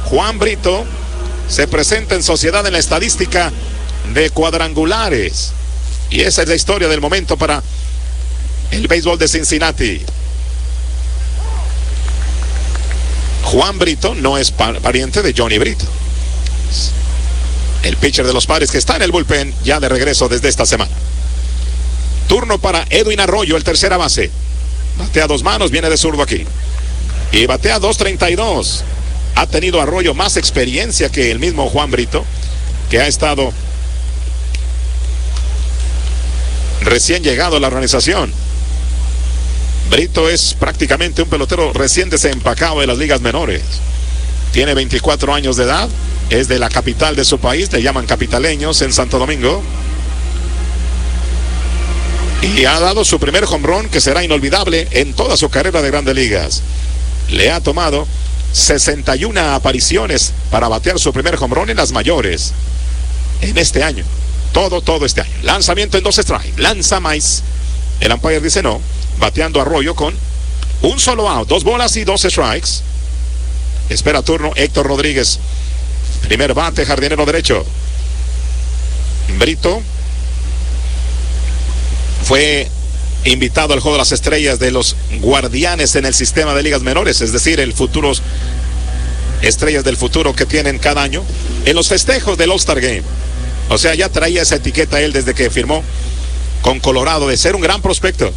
Juan Brito se presenta en sociedad en la estadística de cuadrangulares. Y esa es la historia del momento para el béisbol de Cincinnati. Juan Brito no es pariente de Johnny Brito, el pitcher de los Padres que está en el bullpen ya de regreso desde esta semana. Turno para Edwin Arroyo, el tercera base. Batea a dos manos, viene de zurdo aquí. Y batea 2.32. Ha tenido Arroyo más experiencia que el mismo Juan Brito, que ha estado recién llegado a la organización. Brito es prácticamente un pelotero recién desempacado de las ligas menores. Tiene 24 años de edad. Es de la capital de su país. Le llaman capitaleños en Santo Domingo. Y ha dado su primer home run que será inolvidable en toda su carrera de Grandes Ligas. Le ha tomado 61 apariciones para batear su primer home run en las mayores en este año. Todo este año. Lanzamiento en 2 strikes. Lanza Mize. El umpire dice no. Bateando Arroyo con un solo out. 2 bolas y 2 strikes. Espera turno Héctor Rodríguez. Primer bate, jardinero derecho. Brito fue invitado al Juego de las Estrellas de los Guardianes en el sistema de ligas menores, es decir, el futuros estrellas del futuro que tienen cada año en los festejos del All-Star Game. O sea, ya traía esa etiqueta él desde que firmó con Colorado de ser un gran prospecto.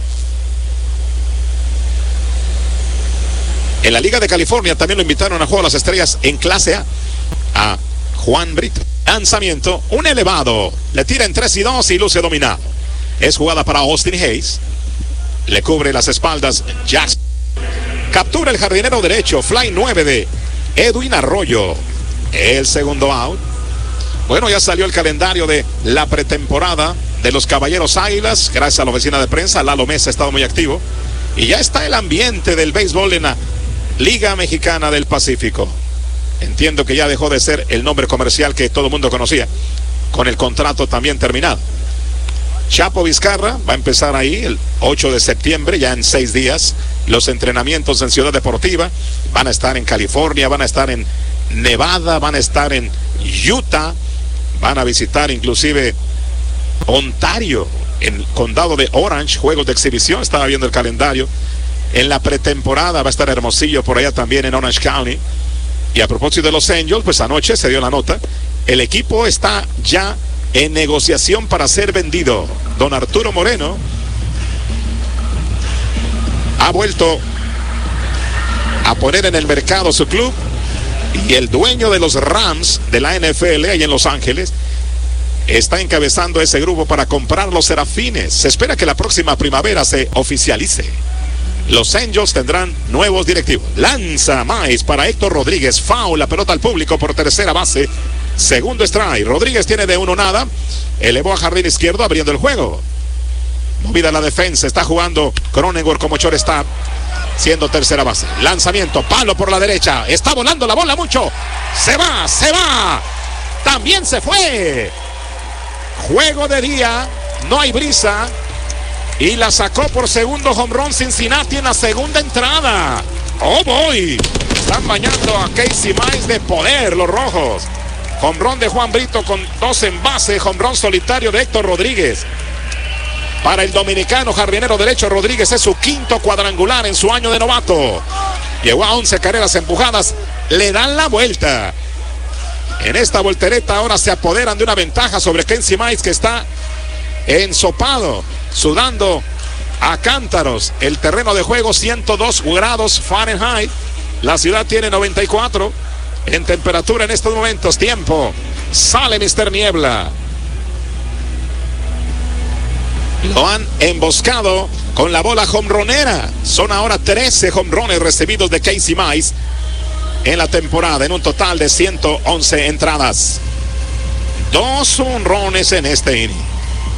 En la Liga de California también lo invitaron a Juego de las Estrellas en clase a Juan Brito. Lanzamiento, un elevado, le tira en 3-2 y luce dominado. Es jugada para Austin Hayes. Le cubre las espaldas Jackson. Captura el jardinero derecho. Fly 9 de Edwin Arroyo. El segundo out. Bueno, ya salió el calendario de la pretemporada de los Caballeros Águilas. Gracias a la oficina de prensa. Lalo Mesa ha estado muy activo. Y ya está el ambiente del béisbol en la Liga Mexicana del Pacífico. Entiendo que ya dejó de ser el nombre comercial que todo el mundo conocía, con el contrato también terminado. Chapo Vizcarra va a empezar ahí el 8 de septiembre, ya en 6 días. Los entrenamientos en Ciudad Deportiva van a estar en California, van a estar en Nevada, van a estar en Utah, van a visitar inclusive Ontario, en el condado de Orange, juegos de exhibición. Estaba viendo el calendario. En la pretemporada va a estar Hermosillo por allá también en Orange County. Y a propósito de Los Angels, pues anoche se dio la nota. El equipo está ya en negociación para ser vendido. Don Arturo Moreno ha vuelto a poner en el mercado su club. Y el dueño de los Rams de la NFL ahí en Los Ángeles está encabezando ese grupo para comprar los Serafines. Se espera que la próxima primavera se oficialice. Los Angels tendrán nuevos directivos. Lanza Mize para Héctor Rodríguez. Foul, la pelota al público por tercera base. Segundo strike. Rodríguez tiene de 1-0. Elevó a jardín izquierdo abriendo el juego. Movida la defensa. Está jugando Cronenworth como shortstop, siendo tercera base. Lanzamiento, palo por la derecha. Está volando la bola mucho. Se va. También se fue. Juego de día. No hay brisa. Y la sacó por segundo home run Cincinnati en la segunda entrada. ¡Oh, boy! Están bañando a Casey Mize de poder los rojos. Home run de Juan Brito con 2 en base. Home run solitario de Héctor Rodríguez. Para el dominicano jardinero derecho, Rodríguez es su quinto cuadrangular en su año de novato. Llegó a 11 carreras empujadas. Le dan la vuelta. En esta voltereta ahora se apoderan de una ventaja sobre Casey Mize, que está ensopado, sudando a cántaros. El terreno de juego 102 grados Fahrenheit. La ciudad tiene 94 en temperatura en estos momentos. Tiempo. Sale Mr. Niebla. Lo han emboscado con la bola jonronera. Son ahora 13 jonrones recibidos de Casey Mize en la temporada, en un total de 111 entradas. 2 jonrones en este inning.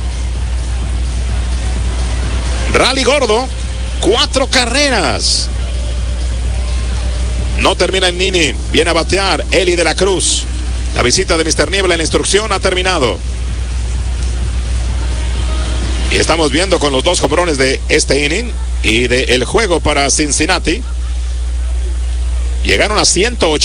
Rally gordo, 4 carreras. No termina el inning. Viene a batear Eli de la Cruz. La visita de Mr. Niebla en la instrucción ha terminado. Y estamos viendo con los 2 jonrones de este inning y del juego para Cincinnati. Llegaron a 180.